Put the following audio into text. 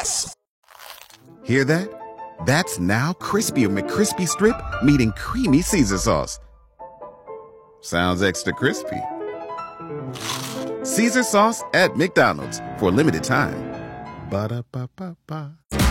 sauce. Hear that? That's now crispy McCrispy strip meeting creamy Caesar sauce. Sounds extra crispy. Caesar sauce at McDonald's for a limited time. Ba-da-ba-ba-ba.